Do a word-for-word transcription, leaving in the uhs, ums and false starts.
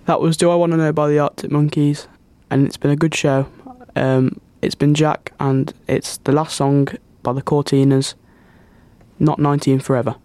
That was Do I Want to Know by the Arctic Monkeys, and it's been a good show. Um, it's been Jack, and it's the last song by the Cortinas, Not nineteen Forever.